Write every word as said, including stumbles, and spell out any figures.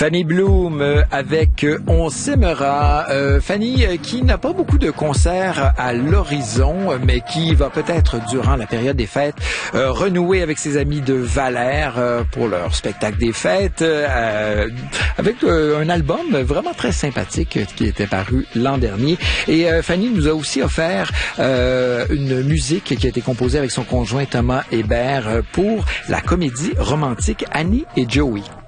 Fanny Bloom euh, avec euh, On s'aimera. Euh, Fanny euh, qui n'a pas beaucoup de concerts à l'horizon, mais qui va peut-être durant la période des fêtes euh, renouer avec ses amis de Valère euh, pour leur spectacle des fêtes euh, avec euh, un album vraiment très sympathique euh, qui était paru l'an dernier. Et euh, Fanny nous a aussi offert euh, une musique qui a été composée avec son conjoint Thomas Hébert euh, pour la comédie romantique Annie et Joey.